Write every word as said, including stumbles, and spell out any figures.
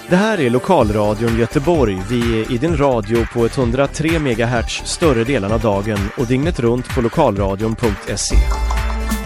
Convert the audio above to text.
Det här är Lokalradion Göteborg. Vi är i din radio på ett hundra tre megahertz större delen av dagen och dygnet runt på lokalradion punkt se.